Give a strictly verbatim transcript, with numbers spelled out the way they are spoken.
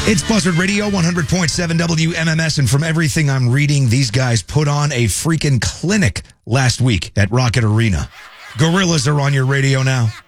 It's Buzzard Radio, one hundred point seven W M M S, and from everything I'm reading, these guys put on a freaking clinic last week at Rocket Arena. Gorillas are on your radio now.